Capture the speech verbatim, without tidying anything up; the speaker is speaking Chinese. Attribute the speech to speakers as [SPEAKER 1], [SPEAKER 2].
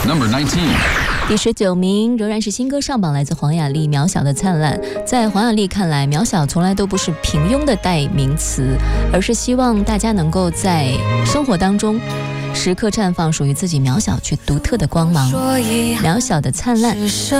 [SPEAKER 1] Number nineteen。
[SPEAKER 2] 第十九名仍然是新歌上榜，来自黄雅莉《渺小的灿烂》。在黄雅莉看来，渺小从来都不是平庸的代名词，而是希望大家能够在生活当中时刻绽放属于自己渺小却独特的光芒。渺小的灿烂。